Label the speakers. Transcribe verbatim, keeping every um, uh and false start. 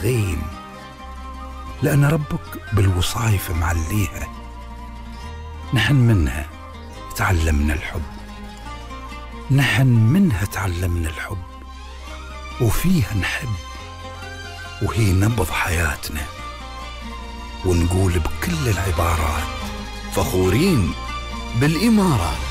Speaker 1: الغيم، لأن ربك بالوصايف معليها. نحن منها تعلمنا الحب، نحن منها تعلمنا الحب، وفيها نحب، وهي نبض حياتنا. ونقول بكل العبارات: فخورين بالإمارات.